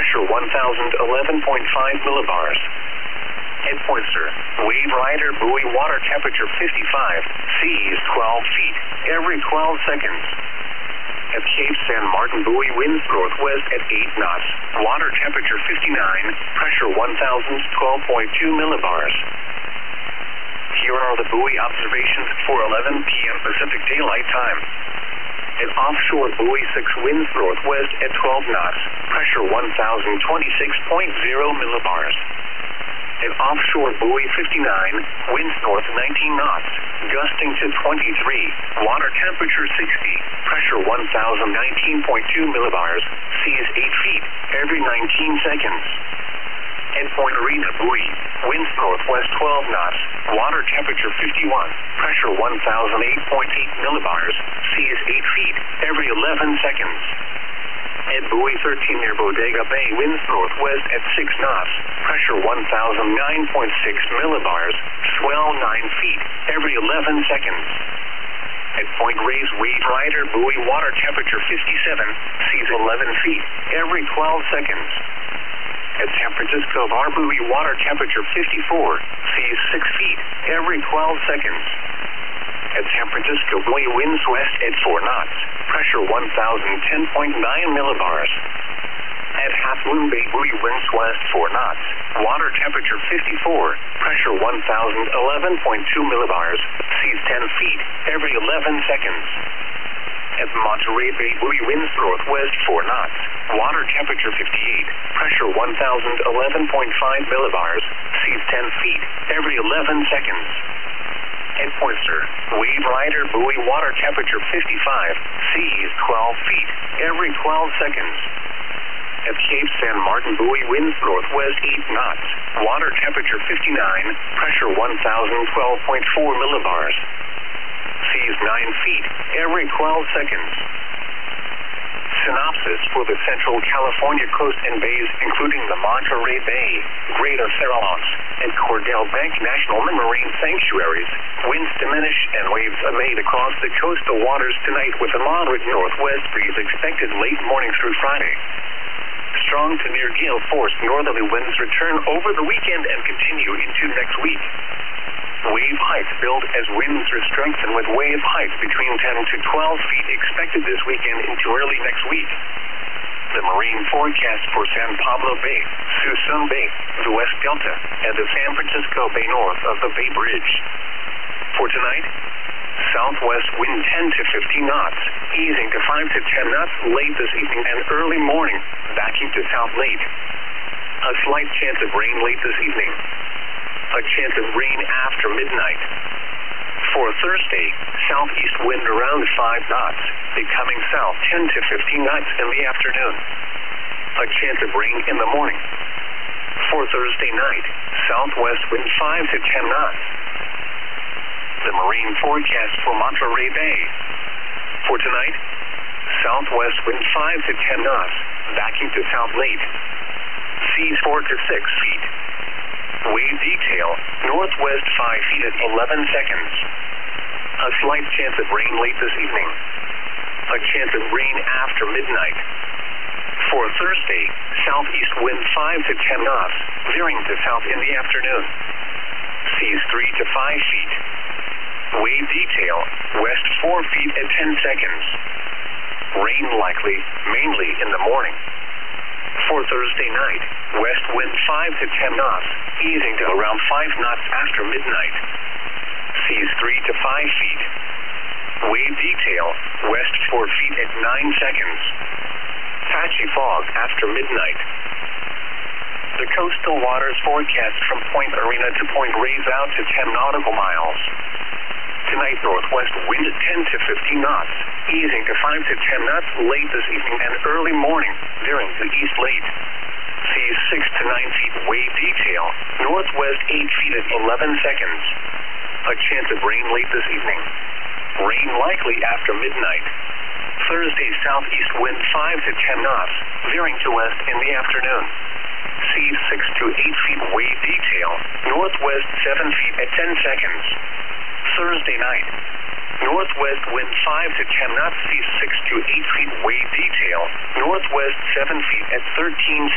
pressure 1011.5 millibars. Head point, sir. Wave rider buoy, water temperature 55, seas 12 feet, every 12 seconds. At Cape San Martin buoy, winds northwest at 8 knots, water temperature 59, pressure 1012.2 millibars. Here are the buoy observations for 11 p.m. Pacific Daylight Time. At offshore buoy 6, winds northwest at 12 knots, pressure 1026.0 millibars. At offshore buoy 59, winds north 19 knots, gusting to 23, water temperature 60, pressure 1019.2 millibars, seas 8 feet, every 19 seconds. At Point Arena buoy, winds northwest 12 knots, water temperature 51, pressure 1008.8 millibars, seas 8 feet, every 11 seconds. At buoy 13 near Bodega Bay, winds northwest at 6 knots, pressure 1009.6 millibars, swell 9 feet, every 11 seconds. At Point Reyes, wave rider buoy, water temperature 57, seas 11 feet, every 12 seconds. At San Francisco Bar buoy, water temperature 54, seas 6 feet, every 12 seconds. At San Francisco buoy, winds west at 4 knots, pressure 1010.9 millibars. At Half Moon Bay buoy, winds west 4 knots, water temperature 54, pressure 1011.2 millibars, seas 10 feet, every 11 seconds. At Monterey Bay buoy, winds northwest 4 knots, water temperature 58, pressure 1011.5 millibars, seas 10 feet, every 11 seconds. At Point, sir. Wave rider buoy, water temperature 55, seas 12 feet, every 12 seconds. At Cape San Martin buoy, winds northwest 8 knots, water temperature 59, pressure 1012.4 millibars. Seas 9 feet, every 12 seconds. Synopsis for the Central California coast and bays, including the Monterey Bay, Greater Farallones, and Cordell Bank National Marine Sanctuaries. Winds diminish and waves abate across the coastal waters tonight, with a moderate northwest breeze expected late morning through Friday. Strong to near gale force northerly winds return over the weekend and continue into next week. Wave heights build as winds strengthen, with wave heights between 10 to 12 feet expected this weekend into early next week. The marine forecast for San Pablo Bay, Suisun Bay, the West Delta, and the San Francisco Bay north of the Bay Bridge. For tonight, southwest wind 10 to 15 knots, easing to 5 to 10 knots late this evening and early morning, backing to south late. A slight chance of rain late this evening. A chance of rain after midnight. For Thursday, southeast wind around 5 knots, becoming south 10 to 15 knots in the afternoon. A chance of rain in the morning. For Thursday night, southwest wind 5 to 10 knots. The marine forecast for Monterey Bay. For tonight, southwest wind 5 to 10 knots, backing to south late. Seas 4 to 6 feet. Wave detail, northwest 5 feet at 11 seconds. A slight chance of rain late this evening. A chance of rain after midnight. For Thursday, southeast wind 5 to 10 knots, veering to south in the afternoon. Seas 3 to 5 feet. Wave detail, west 4 feet at 10 seconds. Rain likely, mainly in the morning. For Thursday night, west wind 5 to 10 knots, easing to around 5 knots after midnight. Seas 3 to 5 feet. Wave detail, west 4 feet at 9 seconds. Patchy fog after midnight. The coastal waters forecast from Point Arena to Point Reyes out to 10 nautical miles. Tonight, northwest wind 10 to 15 knots, easing to 5 to 10 knots late this evening and early morning, veering to east late. Seas 6 to 9 feet, wave detail, northwest 8 feet at 11 seconds. A chance of rain late this evening. Rain likely after midnight. Thursday, southeast wind 5 to 10 knots, veering to west in the afternoon. Seas 6 to 8 feet, wave detail, northwest 7 feet at 10 seconds. Thursday night, northwest wind 5 to 10 knots, seas 6 to 8 feet, wave detail, northwest 7 feet at 13